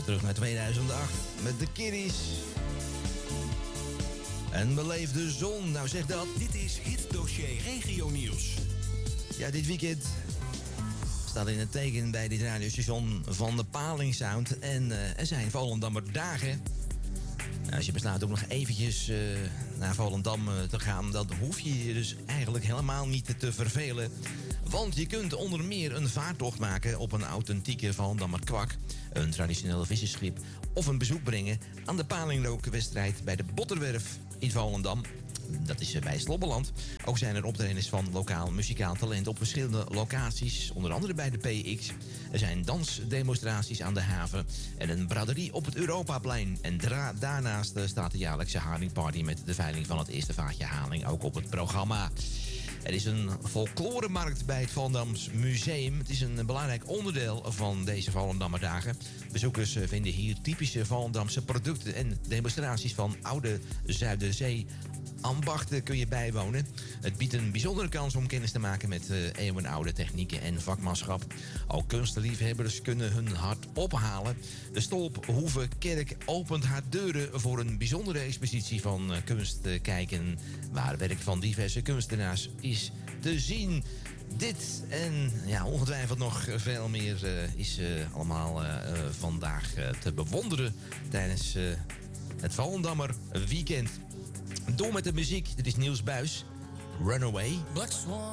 terug naar 2008 met de Kiddies. En beleef de zon. Nou zeg dat. Dit is Hitdossier Regio Nieuws. Ja, dit weekend staat in het teken bij dit radiostation van de Palingsound. En er zijn Volendammer dagen. Nou, als je besluit ook nog eventjes naar Volendam te gaan, dan hoef je je dus eigenlijk helemaal niet te vervelen. Want je kunt onder meer een vaartocht maken op een authentieke Volendammer kwak, een traditionele visserschip of een bezoek brengen aan de palinglookwedstrijd bij de Botterwerf in Volendam. Dat is bij Slobbeland. Ook zijn er optredens van lokaal muzikaal talent op verschillende locaties. Onder andere bij de PX. Er zijn dansdemonstraties aan de haven. En een braderie op het Europaplein. En daarnaast staat de jaarlijkse haringparty met de veiling van het eerste vaatje haring ook op het programma. Er is een folkloremarkt bij het Volendams Museum. Het is een belangrijk onderdeel van deze Volendammer dagen. Bezoekers vinden hier typische Volendamse producten en demonstraties van oude Zuiderzee ambachten kun je bijwonen. Het biedt een bijzondere kans om kennis te maken met eeuwenoude technieken en vakmanschap. Ook kunstenliefhebbers kunnen hun hart ophalen. De Stolphoeve Kerk opent haar deuren voor een bijzondere expositie van kunstkijken, waar werk van diverse kunstenaars is te zien. Dit en ja, ongetwijfeld nog veel meer is allemaal vandaag te bewonderen tijdens het Volendammer weekend. Door met de muziek, dit is Niels Buijs, Runaway. Black Swan.